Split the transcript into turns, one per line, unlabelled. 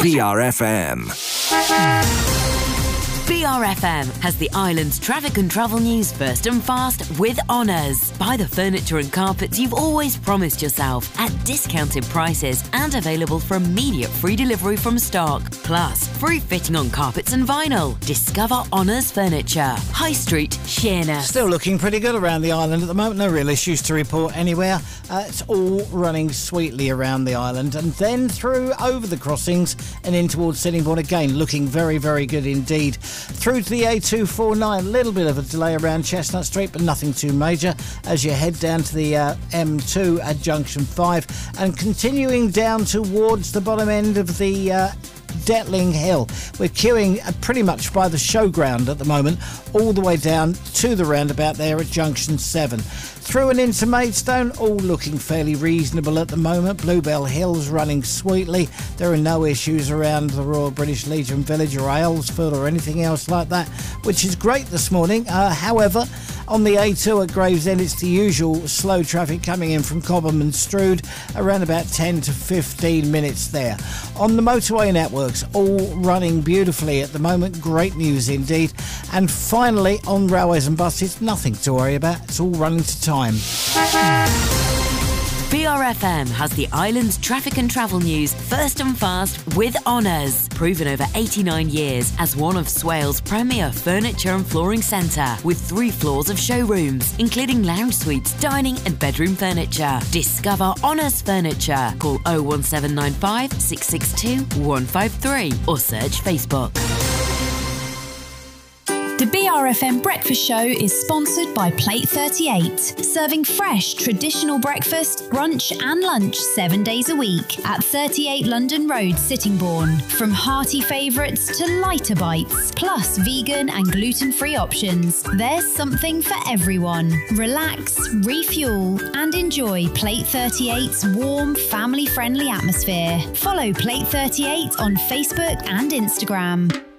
BRFM.
BRFM has the island's traffic and travel news first and fast with Honours. Buy the furniture and carpets you've always promised yourself at discounted prices and available for immediate free delivery from stock. Plus, free fitting on carpets and vinyl. Discover Honours Furniture. High Street, Sheerness.
Still looking pretty good around the island at the moment. No real issues to report anywhere. It's all running sweetly around the island and then through over the crossings and in towards Sittingbourne again. Looking very, very good indeed. Through to the A249, a little bit of a delay around Chestnut Street, but nothing too major as you head down to the M2 at Junction 5 and continuing down towards the bottom end of the Detling Hill. We're queuing pretty much by the showground at the moment, all the way down to the roundabout there at Junction 7. Through and into Maidstone, all looking fairly reasonable at the moment. Bluebell Hill's running sweetly. There are no issues around the Royal British Legion Village or Aylesford or anything else like that, which is great this morning. However, on the A2 at Gravesend, it's the usual slow traffic coming in from Cobham and Strood, around about 10 to 15 minutes there. On the motorway networks, all running beautifully at the moment. Great news indeed. And finally, on railways and buses, nothing to worry about. It's all running to time.
BRFM has the island's traffic and travel news first and fast with Honours. Proven over 89 years as one of Swale's premier furniture and flooring centre with 3 floors of showrooms, including lounge suites, dining and bedroom furniture. Discover Honours Furniture. Call 01795 662 153 or search Facebook.
The BRFM Breakfast Show is sponsored by Plate 38, serving fresh, traditional breakfast, brunch and lunch 7 days a week at 38 London Road, Sittingbourne. From hearty favourites to lighter bites, plus vegan and gluten-free options, there's something for everyone. Relax, refuel and enjoy Plate 38's warm, family-friendly atmosphere. Follow Plate 38 on Facebook and Instagram.